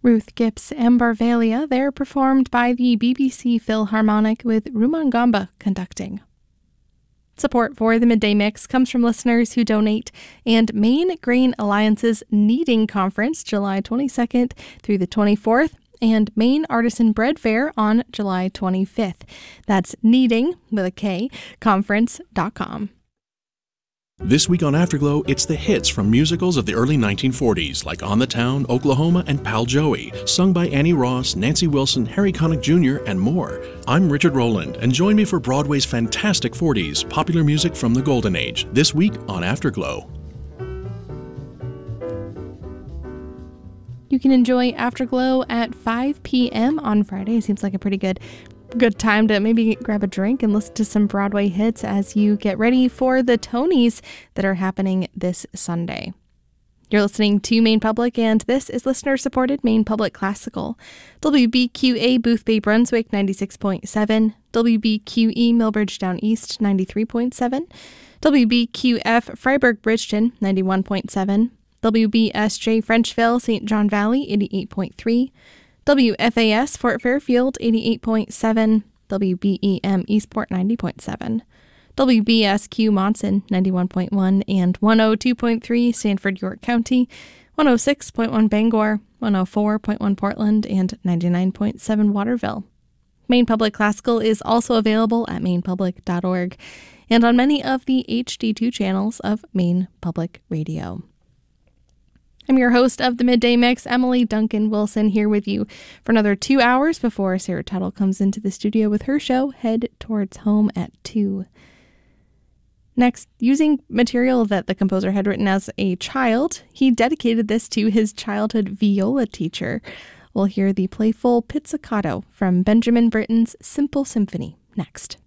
Ruth Gibbs and Barvalia. They're performed by the BBC Philharmonic with Ruman Gamba conducting. Support for the Midday Mix comes from listeners who donate and Maine Grain Alliance's Kneading Conference, July 22nd through the 24th, and Maine Artisan Bread Fair on July 25th. That's kneading, with a K, conference.com. This week on Afterglow, it's the hits from musicals of the early 1940s, like On the Town, Oklahoma, and Pal Joey, sung by Annie Ross, Nancy Wilson, Harry Connick Jr., and more. I'm Richard Rowland, and join me for Broadway's fantastic 40s, popular music from the Golden Age, this week on Afterglow. You can enjoy Afterglow at 5 p.m. on Friday. Seems like a pretty good time to maybe grab a drink and listen to some Broadway hits as you get ready for the Tonys that are happening this Sunday. You're listening to Maine Public, and this is listener-supported Maine Public Classical. WBQA Boothbay Brunswick 96.7, WBQE Millbridge Down East 93.7, WBQF Freiburg Bridgeton 91.7, WBSJ Frenchville St. John Valley 88.3, WFAS Fort Fairfield 88.7, WBEM Eastport 90.7, WBSQ Monson 91.1 and 102.3 Sanford York County, 106.1 Bangor, 104.1 Portland, and 99.7 Waterville. Maine Public Classical is also available at mainepublic.org and on many of the HD2 channels of Maine Public Radio. I'm your host of the Midday Mix, Emily Duncan Wilson, here with you for another 2 hours before Sarah Tuttle comes into the studio with her show, Head Towards Home at 2. Next, using material that the composer had written as a child, he dedicated this to his childhood viola teacher. We'll hear the playful pizzicato from Benjamin Britten's Simple Symphony next.